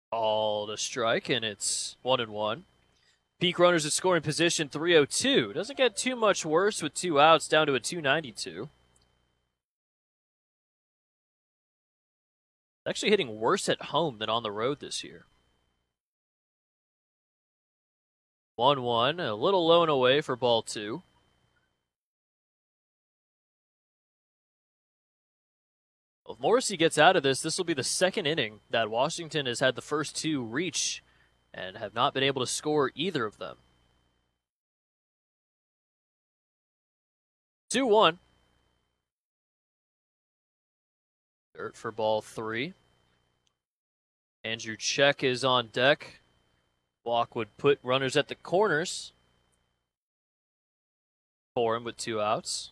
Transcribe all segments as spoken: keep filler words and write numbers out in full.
Called a strike, and it's one and one. Peak runners at scoring position three oh two. Doesn't get too much worse with two outs, down to a two ninety-two. Actually hitting worse at home than on the road this year. one one, a little low and away for ball two. Well, if Morrissey gets out of this, this will be the second inning that Washington has had the first two reach and have not been able to score either of them. two one. Dirt for ball three. Andrew Check is on deck. Walk would put runners at the corners for him with two outs.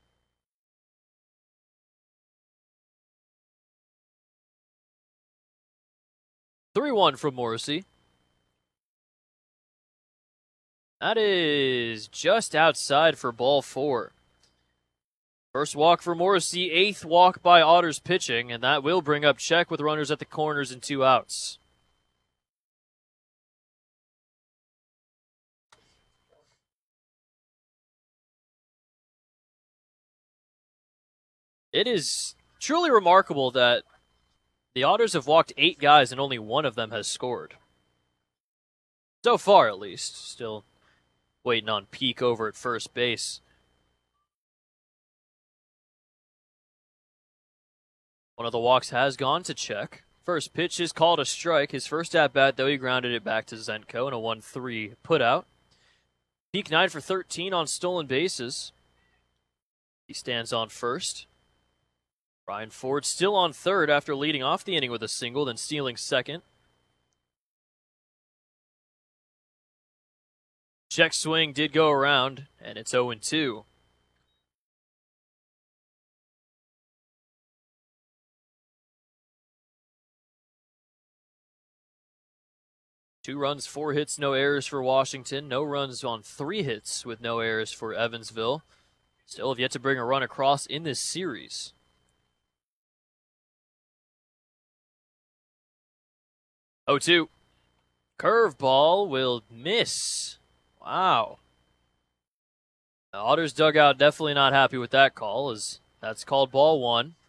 three one from Morrissey. That is just outside for ball four. First walk for Morrissey, eighth walk by Otters pitching, and that will bring up Check with runners at the corners and two outs. It is truly remarkable that the Otters have walked eight guys and only one of them has scored. So far, at least. Still waiting on Peak over at first base. One of the walks has gone to Check. First pitch is called a strike. His first at-bat, though, he grounded it back to Zenko in a one three put-out. Peak nine for thirteen on stolen bases. He stands on first. Ryan Ford still on third after leading off the inning with a single, then stealing second. Check swing did go around, and it's oh and two. Two runs, four hits, no errors for Washington. No runs on three hits with no errors for Evansville. Still have yet to bring a run across in this series. oh two. Curveball will miss. Wow. The Otters dugout definitely not happy with that call, as that's called ball one.